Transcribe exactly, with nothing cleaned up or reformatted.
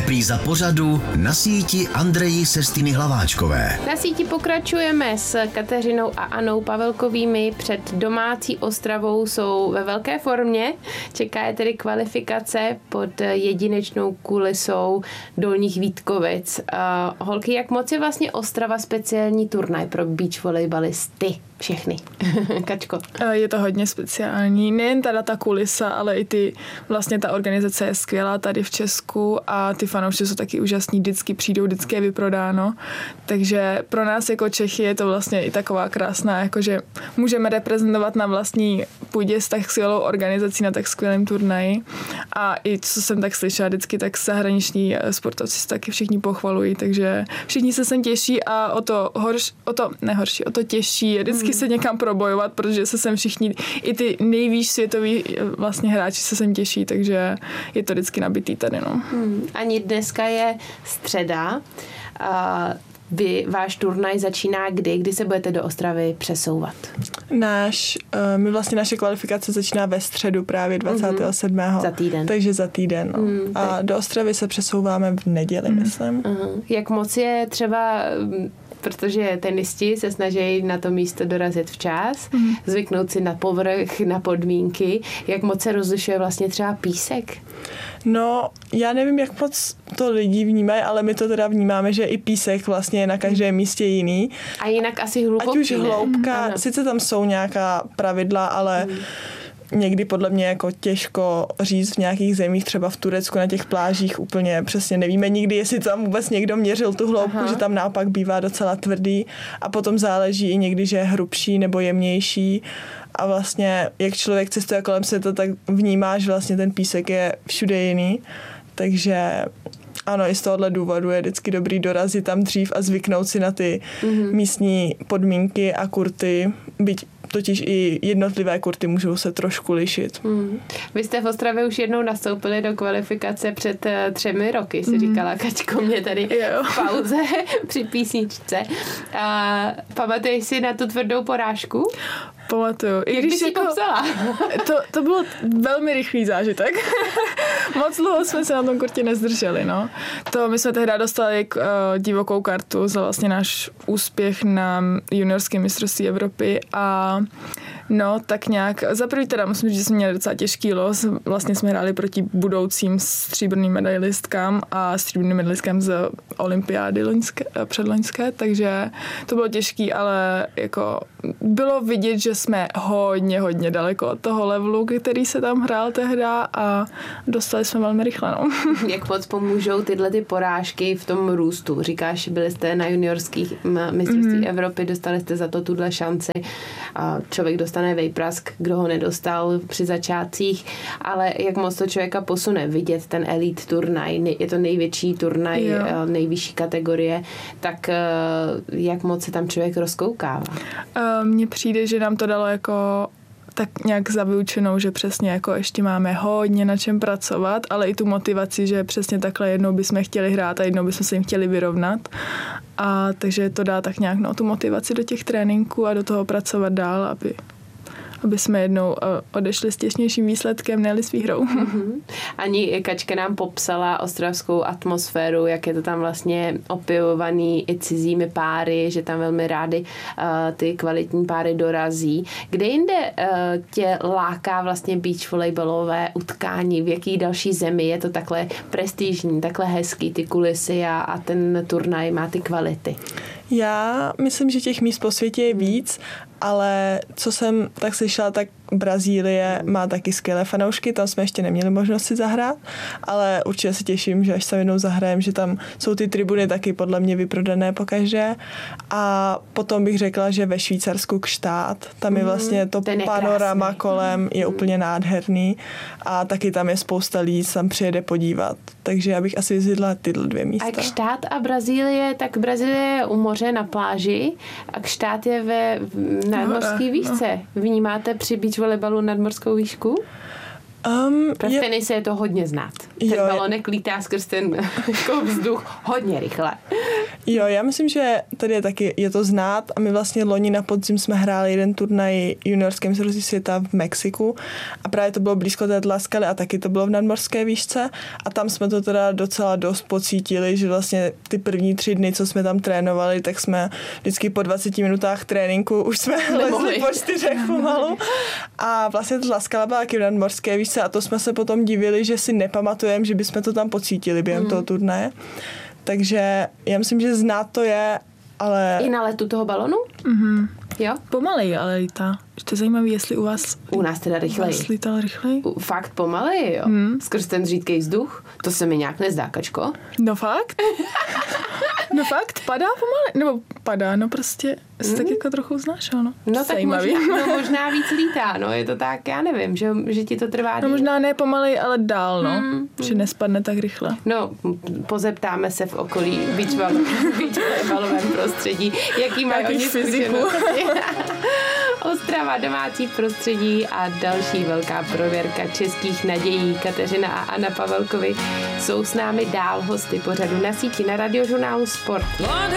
Repríza pořadu Na síti Andreji Sestiny Hlaváčkové. Na síti pokračujeme s Kateřinou a Anou Pavelkovými. Před domácí Ostravou jsou ve velké formě. Čeká je tedy kvalifikace pod jedinečnou kulisou Dolních Vítkovic. Uh, holky, jak moc je vlastně Ostrava speciální turnaj pro beach volejbalisty? Všechny. Kačko. Je to hodně speciální. Nejen teda ta kulisa, ale i ty, vlastně ta organizace je skvělá tady v Česku a ty fanoušci jsou taky úžasní, vždycky přijdou, vždycky je vyprodáno. Takže pro nás jako Čechy je to vlastně i taková krásná, jakože můžeme reprezentovat na vlastní půdě s tak skvělou organizací na tak skvělém turnaji. A i co jsem tak slyšela vždycky, tak zahraniční sportovci se taky všichni pochvalují, takže všichni se sem těší a o to horší, o to nehorší, o to těžší je vždycky se někam probojovat, protože se sem všichni, i ty nejvýš světoví vlastně hráči se sem těší, takže je to vždycky nabitý tady, no. Hmm. Ani dneska je středa. A vy, váš turnaj začíná kdy? Kdy se budete do Ostravy přesouvat? Náš, uh, my vlastně naše kvalifikace začíná ve středu právě dvacátého sedmého Za týden. Takže za týden. No. Mm, a tak. Do Ostravy se přesouváme v neděli, mm. myslím. Uh-huh. Jak moc je třeba... protože tenisti se snaží na to místo dorazit včas, mm. zvyknout si na povrch, na podmínky. Jak moc se rozlišuje vlastně třeba písek? No, já nevím, jak moc to lidi vnímají, ale my to teda vnímáme, že i písek vlastně je na každém místě jiný. A jinak asi hluboký, Ať už hloubka, ne? sice tam jsou nějaká pravidla, ale... Mm. Někdy podle mě jako těžko říct v nějakých zemích, třeba v Turecku na těch plážích úplně přesně nevíme nikdy, jestli tam vůbec někdo měřil tu hloubku, Aha. že tam naopak bývá docela tvrdý a potom záleží i někdy, že je hrubší nebo jemnější a vlastně jak člověk cestuje kolem světa, tak vnímá, že vlastně ten písek je všude jiný, takže ano, i z tohohle důvodu je vždycky dobrý dorazit tam dřív a zvyknout si na ty mm-hmm. místní podmínky a kurty, byť totiž i jednotlivé kurty můžou se trošku lišit. Mm. Vy jste v Ostravě už jednou nastoupili do kvalifikace před uh, třemi roky, si mm. říkala Kačko mě tady jo. v pauze při písničce. Uh, pamatuješ si na tu tvrdou porážku? Pamatuju. I Jak když bys si jako, popsala? To, to byl velmi rychlý zážitek. Moc dlouho jsme se na tom kurtě nezdrželi, no. To my jsme tehdy dostali k, uh, divokou kartu za vlastně náš úspěch na juniorském mistrovství Evropy a no, tak nějak, za první teda musím říct, že jsme měli docela těžký los. Vlastně jsme hráli proti budoucím stříbrným medailistkám a stříbrným medailistkám z olympiády loňské, předloňské, takže to bylo těžký, ale jako bylo vidět, že jsme hodně, hodně daleko od toho levelu, který se tam hrál tehda a dostali jsme velmi rychle, no. Jak moc pomůžou tyhle ty porážky v tom růstu? Říkáš, byli jste na juniorských mistrovství mm-hmm. Evropy, dostali jste za to tuhle šanci a člověk dostane vejprask, kdo ho nedostal při začátcích, ale jak moc to člověka posune vidět ten elite turnaj, je to největší turnaj, jo. nejvyšší kategorie, tak jak moc se tam člověk rozkoukává? Mně přijde, že nám to dalo jako tak nějak zavyučenou, že přesně jako ještě máme hodně na čem pracovat, ale i tu motivaci, že přesně takhle jednou bychom chtěli hrát a jednou bychom se jim chtěli vyrovnat. A takže to dá tak nějak no, tu motivaci do těch tréninků a do toho pracovat dál, aby aby jsme jednou odešli s těsnějším výsledkem, ne-li s výhrou. Mm-hmm. Ani Kačka nám popsala ostravskou atmosféru, jak je to tam vlastně opěvovaný i cizími páry, že tam velmi rádi uh, ty kvalitní páry dorazí. Kde jinde uh, tě láká vlastně beach volejbalové utkání? V jaký další zemi je to takhle prestižní, takhle hezký, ty kulisy a, a ten turnaj má ty kvality? Já myslím, že těch míst po světě je víc, ale co jsem tak slyšela, tak Brazílie má taky skvělé fanoušky, tam jsme ještě neměli možnost si zahrát, ale určitě se těším, že až se jednou zahrajem, že tam jsou ty tribuny taky podle mě vyprodané pokaždé. A potom bych řekla, že ve Švýcarsku Gstaad, tam je vlastně to je panorama krásný. kolem, je úplně nádherný a taky tam je spousta lidí, tam přijede podívat. Takže já bych asi vyzvedla tyhle dvě místa. A Gstaad a Brazílie, tak Brazílie je u moře na pláži a Gstaad je ve nadmořské výšce. Vnímáte při beach volejbalu nadmořskou výšku? Um, Pro je... tenise je to hodně znát. Ten jo, balonek je... lítá skrz ten jako vzduch hodně rychle. Jo, já myslím, že tady je taky, je to znát a my vlastně loni na podzim jsme hráli jeden turnaj juniorské mistrovství světa v Mexiku a právě to bylo blízko té Tlaxcaly a taky to bylo v nadmořské výšce a tam jsme to teda docela dost pocítili, že vlastně ty první tři dny, co jsme tam trénovali, tak jsme vždycky po dvaceti minutách tréninku už jsme lezli po čtyřech pomalu a vlastně Tlaxcala byla taky v nadmořské výšce a to jsme se potom divili, že si nepamatujeme, že bychom to tam pocítili během mm. toho turnaje. Takže já myslím, že znát to je, ale... I na letu toho balonu? Mhm. Jo? Pomalej, ale lítá. To je zajímavé, jestli u vás... U nás teda rychleji. U vás lítal rychleji? Fakt pomalej, jo? Hmm. Skrz ten řídkej vzduch? To se mi nějak nezdá, Kačko. No fakt? No fakt, padá pomalej? Nebo padá, no prostě se hmm. tak jako trochu znášel, no. No tak možná, no, možná víc lítá, no, je to tak, já nevím, že, že ti to trvá. No možná ne pomalej, ale dál, no. Hmm. Že nespadne tak rychle. No, pozeptáme se v okolí beachvolleyballové prostředí, jaký mají oni zkušenosti. Ostrava, domácí prostředí a další velká prověrka českých nadějí. Kateřina a Anna Pavelkovi jsou s námi dál hosty pořadu Na síti na Radiožurnálu Sport.